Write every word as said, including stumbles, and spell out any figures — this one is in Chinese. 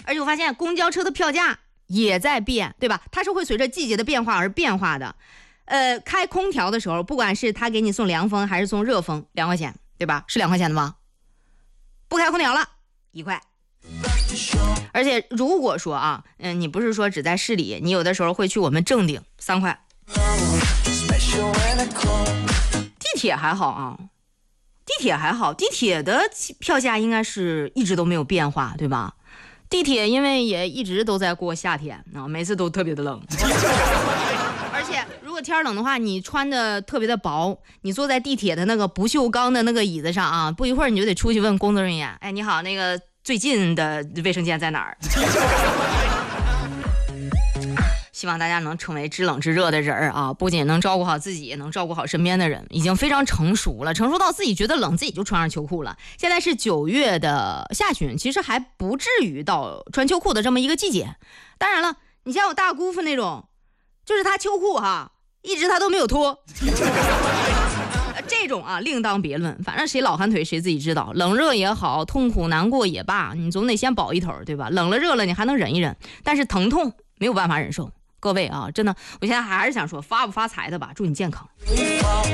而且我发现公交车的票价也在变，对吧？它是会随着季节的变化而变化的。呃，开空调的时候，不管是他给你送凉风还是送热风，两块钱，对吧？是两块钱的吗？不开空调了，一块。而且如果说啊，嗯、呃，你不是说只在市里，你有的时候会去我们正定，三块。地铁还好啊，地铁还好，地铁的票价应该是一直都没有变化，对吧？地铁因为也一直都在过夏天啊，每次都特别的冷。而且如果天冷的话，你穿的特别的薄，你坐在地铁的那个不锈钢的那个椅子上啊，不一会儿你就得出去问工作人员，哎，你好，那个最近的卫生间在哪儿？希望大家能成为知冷知热的人啊，不仅能照顾好自己，也能照顾好身边的人，已经非常成熟了，成熟到自己觉得冷，自己就穿上秋裤了。现在是九月的下旬，其实还不至于到穿秋裤的这么一个季节。当然了，你像我大姑父那种，就是他秋裤哈，一直他都没有脱。这种啊另当别论，反正谁老寒腿谁自己知道，冷热也好，痛苦难过也罢，你总得先保一头，对吧？冷了热了你还能忍一忍，但是疼痛没有办法忍受。各位啊，真的，我现在还是想说，发不发财的吧，祝你健康。